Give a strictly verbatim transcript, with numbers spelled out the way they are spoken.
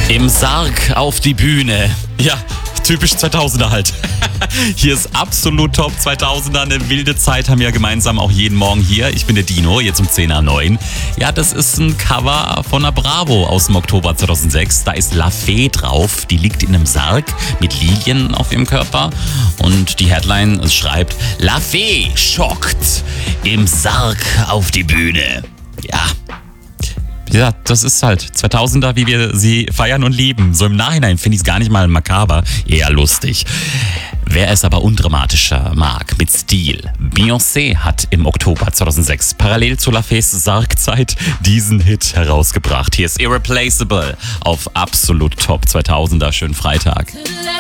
Im Sarg auf die Bühne. Ja, typisch zweitausender halt. Hier ist absolut Top zweitausender, eine wilde Zeit, haben wir gemeinsam auch jeden Morgen hier. Ich bin der Dino, jetzt um zehn nach neun. Ja, das ist ein Cover von der Bravo aus dem Oktober zweitausendsechs. Da ist La Fee drauf, die liegt in einem Sarg mit Lilien auf ihrem Körper. Und die Headline schreibt, La Fee schockt im Sarg auf die Bühne. Ja. Ja, das ist halt zweitausender, wie wir sie feiern und lieben. So im Nachhinein finde ich es gar nicht mal makaber, eher lustig. Wer es aber undramatischer mag, mit Stil. Beyoncé hat im Oktober zweitausendsechs parallel zu La Fees Sargzeit diesen Hit herausgebracht. Hier ist Irreplaceable auf absolut Top zweitausender. Schönen Freitag.